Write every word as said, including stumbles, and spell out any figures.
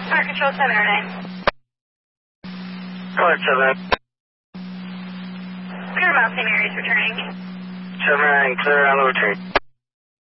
Fire Control seven oh nine. Call it seven. Clear Mount Saint Mary's returning. seven oh nine, clear on the return.